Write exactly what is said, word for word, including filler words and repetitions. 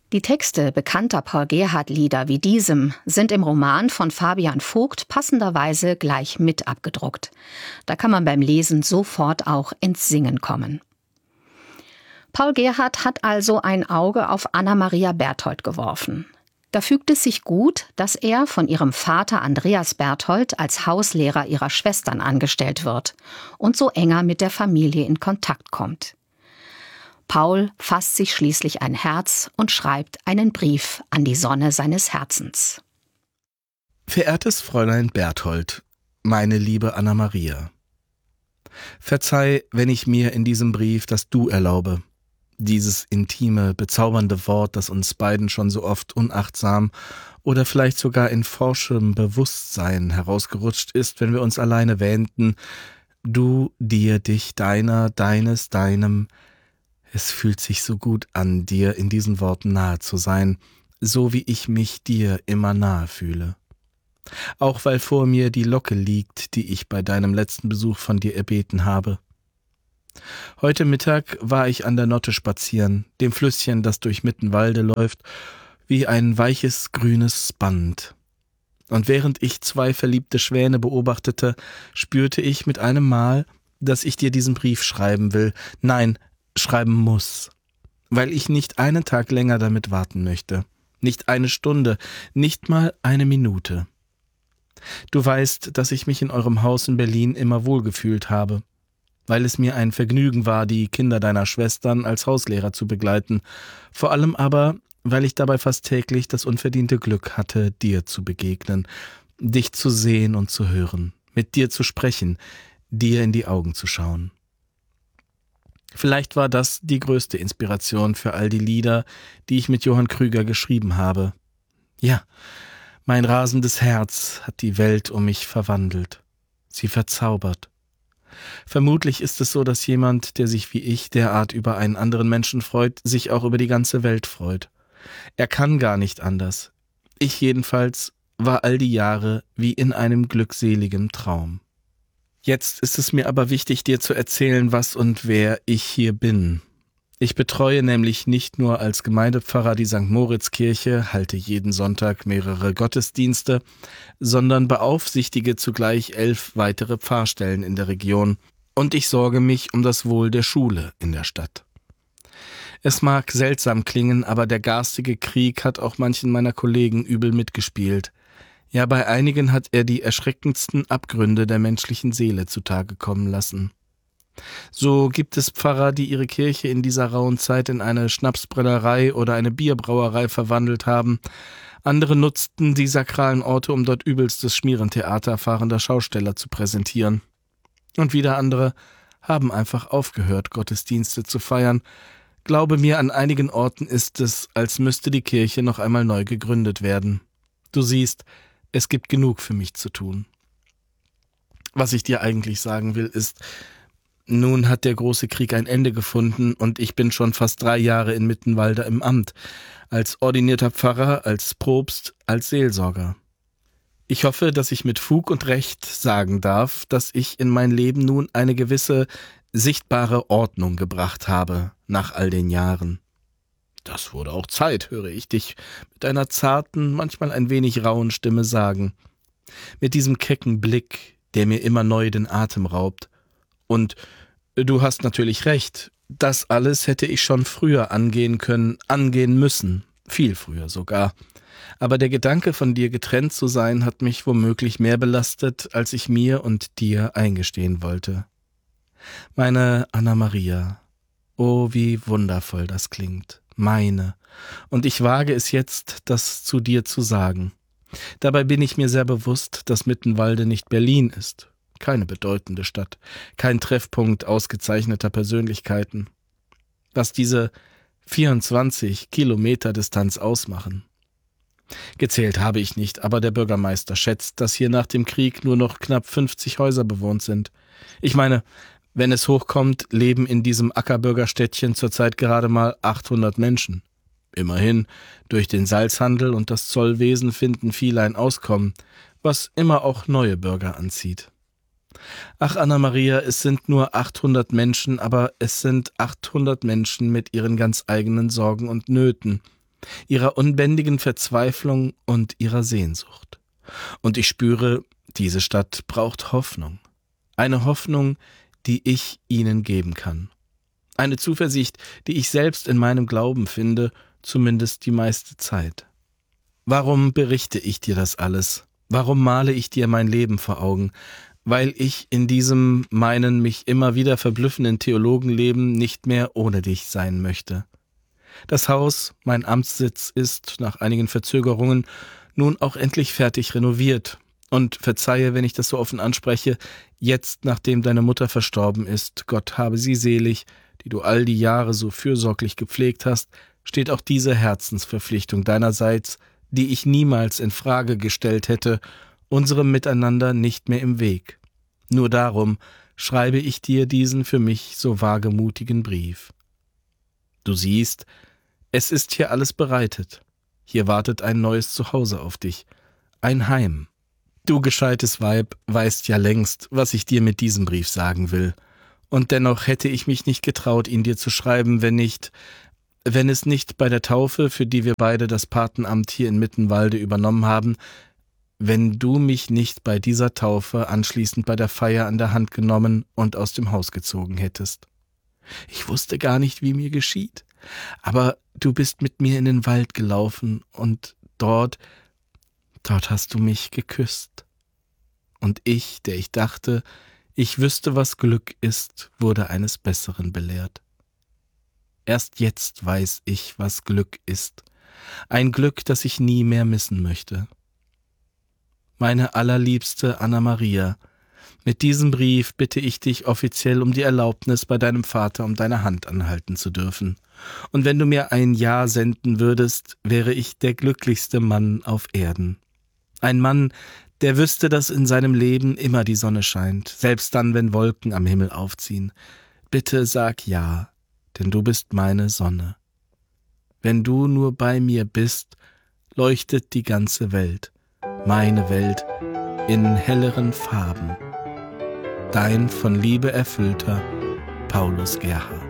Die Texte bekannter Paul-Gerhardt-Lieder wie diesem sind im Roman von Fabian Vogt passenderweise gleich mit abgedruckt. Da kann man beim Lesen sofort auch ins Singen kommen. Paul Gerhardt hat also ein Auge auf Anna-Maria Berthold geworfen. Da fügt es sich gut, dass er von ihrem Vater Andreas Berthold als Hauslehrer ihrer Schwestern angestellt wird und so enger mit der Familie in Kontakt kommt. Paul fasst sich schließlich ein Herz und schreibt einen Brief an die Sonne seines Herzens. Verehrtes Fräulein Berthold, meine liebe Anna-Maria. Verzeih, wenn ich mir in diesem Brief das Du erlaube. Dieses intime, bezaubernde Wort, das uns beiden schon so oft unachtsam oder vielleicht sogar in forschem Bewusstsein herausgerutscht ist, wenn wir uns alleine wähnten. Du, dir, dich, deiner, deines, deinem. Es fühlt sich so gut an, dir in diesen Worten nahe zu sein, so wie ich mich dir immer nahe fühle. Auch weil vor mir die Locke liegt, die ich bei deinem letzten Besuch von dir erbeten habe. Heute Mittag war ich an der Notte spazieren, dem Flüsschen, das durch Mittenwalde läuft, wie ein weiches grünes Band. Und während ich zwei verliebte Schwäne beobachtete, spürte ich mit einem Mal, dass ich dir diesen Brief schreiben will, nein, schreiben muss, weil ich nicht einen Tag länger damit warten möchte, nicht eine Stunde, nicht mal eine Minute. Du weißt, dass ich mich in eurem Haus in Berlin immer wohlgefühlt habe, weil es mir ein Vergnügen war, die Kinder deiner Schwestern als Hauslehrer zu begleiten, vor allem aber, weil ich dabei fast täglich das unverdiente Glück hatte, dir zu begegnen, dich zu sehen und zu hören, mit dir zu sprechen, dir in die Augen zu schauen. Vielleicht war das die größte Inspiration für all die Lieder, die ich mit Johann Krüger geschrieben habe. Ja, mein rasendes Herz hat die Welt um mich verwandelt, sie verzaubert. Vermutlich ist es so, dass jemand, der sich wie ich derart über einen anderen Menschen freut, sich auch über die ganze Welt freut. Er kann gar nicht anders. Ich jedenfalls war all die Jahre wie in einem glückseligen Traum. Jetzt ist es mir aber wichtig, dir zu erzählen, was und wer ich hier bin. Ich betreue nämlich nicht nur als Gemeindepfarrer die Sankt Moritz-Kirche, halte jeden Sonntag mehrere Gottesdienste, sondern beaufsichtige zugleich elf weitere Pfarrstellen in der Region und ich sorge mich um das Wohl der Schule in der Stadt. Es mag seltsam klingen, aber der garstige Krieg hat auch manchen meiner Kollegen übel mitgespielt. Ja, bei einigen hat er die erschreckendsten Abgründe der menschlichen Seele zutage kommen lassen. So gibt es Pfarrer, die ihre Kirche in dieser rauen Zeit in eine Schnapsbrennerei oder eine Bierbrauerei verwandelt haben. Andere nutzten die sakralen Orte, um dort übelstes Schmierentheater fahrender Schausteller zu präsentieren. Und wieder andere haben einfach aufgehört, Gottesdienste zu feiern. Glaube mir, an einigen Orten ist es, als müsste die Kirche noch einmal neu gegründet werden. Du siehst, es gibt genug für mich zu tun. Was ich dir eigentlich sagen will, ist, nun hat der große Krieg ein Ende gefunden und ich bin schon fast drei Jahre in Mittenwalde im Amt, als ordinierter Pfarrer, als Propst, als Seelsorger. Ich hoffe, dass ich mit Fug und Recht sagen darf, dass ich in mein Leben nun eine gewisse sichtbare Ordnung gebracht habe, nach all den Jahren. Das wurde auch Zeit, höre ich dich mit einer zarten, manchmal ein wenig rauen Stimme sagen. Mit diesem kecken Blick, der mir immer neu den Atem raubt. Und du hast natürlich recht, das alles hätte ich schon früher angehen können, angehen müssen, viel früher sogar. Aber der Gedanke, von dir getrennt zu sein, hat mich womöglich mehr belastet, als ich mir und dir eingestehen wollte. Meine Anna-Maria, oh, wie wundervoll das klingt. Meine. Und ich wage es jetzt, das zu dir zu sagen. Dabei bin ich mir sehr bewusst, dass Mittenwalde nicht Berlin ist. Keine bedeutende Stadt. Kein Treffpunkt ausgezeichneter Persönlichkeiten. Was diese vierundzwanzig Kilometer Distanz ausmachen. Gezählt habe ich nicht, aber der Bürgermeister schätzt, dass hier nach dem Krieg nur noch knapp fünfzig Häuser bewohnt sind. Ich meine, wenn es hochkommt, leben in diesem Ackerbürgerstädtchen zurzeit gerade mal achthundert Menschen. Immerhin, durch den Salzhandel und das Zollwesen finden viele ein Auskommen, was immer auch neue Bürger anzieht. Ach, Anna-Maria, es sind nur achthundert Menschen, aber es sind achthundert Menschen mit ihren ganz eigenen Sorgen und Nöten. ihrer unbändigen Verzweiflung und ihrer Sehnsucht. Und ich spüre, diese Stadt braucht Hoffnung. Eine Hoffnung, die ich ihnen geben kann. Eine Zuversicht, die ich selbst in meinem Glauben finde, zumindest die meiste Zeit. Warum berichte ich dir das alles? Warum male ich dir mein Leben vor Augen? Weil ich in diesem meinen mich immer wieder verblüffenden Theologenleben nicht mehr ohne dich sein möchte. Das Haus, mein Amtssitz, ist nach einigen Verzögerungen nun auch endlich fertig renoviert. Und verzeihe, wenn ich das so offen anspreche, jetzt, nachdem deine Mutter verstorben ist, Gott habe sie selig, die du all die Jahre so fürsorglich gepflegt hast, steht auch diese Herzensverpflichtung deinerseits, die ich niemals in Frage gestellt hätte, unserem Miteinander nicht mehr im Weg. Nur darum schreibe ich dir diesen für mich so wagemutigen Brief. Du siehst, es ist hier alles bereitet. Hier wartet ein neues Zuhause auf dich, ein Heim. Du gescheites Weib weißt ja längst, was ich dir mit diesem Brief sagen will. Und dennoch hätte ich mich nicht getraut, ihn dir zu schreiben, wenn nicht, wenn es nicht bei der Taufe, für die wir beide das Patenamt hier in Mittenwalde übernommen haben, wenn du mich nicht bei dieser Taufe anschließend bei der Feier an der Hand genommen und aus dem Haus gezogen hättest. Ich wusste gar nicht, wie mir geschieht, aber du bist mit mir in den Wald gelaufen und dort, dort hast du mich geküsst. Und ich, der ich dachte, ich wüsste, was Glück ist, wurde eines Besseren belehrt. Erst jetzt weiß ich, was Glück ist, ein Glück, das ich nie mehr missen möchte. Meine allerliebste Anna-Maria, mit diesem Brief bitte ich dich offiziell um die Erlaubnis, bei deinem Vater um deine Hand anhalten zu dürfen. Und wenn du mir ein Ja senden würdest, wäre ich der glücklichste Mann auf Erden. Ein Mann, der wüsste, dass in seinem Leben immer die Sonne scheint, selbst dann, wenn Wolken am Himmel aufziehen. Bitte sag Ja, denn du bist meine Sonne. Wenn du nur bei mir bist, leuchtet die ganze Welt, meine Welt, in helleren Farben. Dein von Liebe erfüllter Paulus Gerhard.